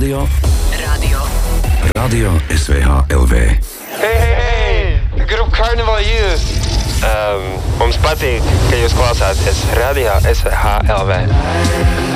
Radio SVH LV. Hei! Grupa Carnival Youth! Mums patīk, ka jūs klausāties Radio SVH LV.